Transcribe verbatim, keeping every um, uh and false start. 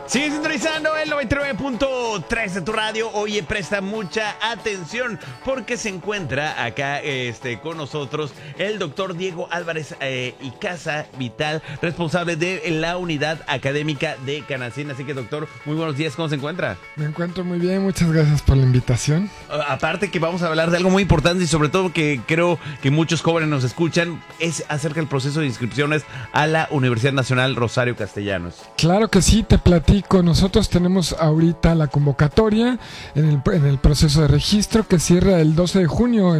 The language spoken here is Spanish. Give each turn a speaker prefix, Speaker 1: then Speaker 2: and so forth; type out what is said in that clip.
Speaker 1: Sigue sintonizando el noventa y nueve punto tres de tu radio. Oye, presta mucha atención porque se encuentra acá este, con nosotros el doctor Diego Álvarez eh, Icaza Vital, responsable de la unidad académica de Canacín. Así que, doctor, muy buenos días. ¿Cómo se encuentra?
Speaker 2: Me encuentro muy bien. Muchas gracias por la invitación.
Speaker 1: Aparte que vamos a hablar de algo muy importante y sobre todo que creo que muchos jóvenes nos escuchan, es acerca del proceso de inscripciones a la Universidad Nacional Rosario Castellanos.
Speaker 2: Claro que sí, te platico. Nosotros tenemos ahorita la convocatoria en el, en el proceso de registro que cierra el doce de junio.